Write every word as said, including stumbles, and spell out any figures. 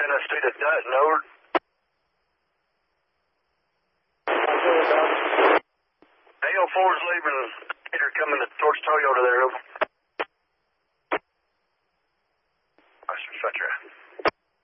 I see the Dutton, over. A O four's leaving, Peter coming towards Toyota there, over. That's such a